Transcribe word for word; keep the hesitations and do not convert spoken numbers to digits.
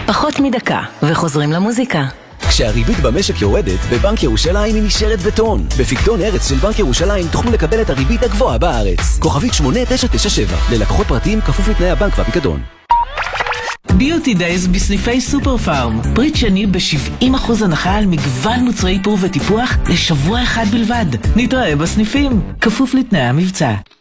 פחות מדקה, וחוזרים למוזיקה. כשהריבית במשק יורדת, בבנק ירושלים היא נשארת בטון. בפיקדון ארץ של בנק ירושלים תוכלו לקבל את הריבית הגבוהה בארץ. כוכבית שמונה תשע תשע שבע. ללקוחות פרטיים כפוף לתנאי הבנק והפיקדון. ביוטי דייז בסניפי סופר פארם. פריט שני ב-שבעים אחוז הנחה על מגוון מוצרי איפור וטיפוח לשבוע אחד בלבד. נתראה בסניפים. כפוף לתנאי המבצע.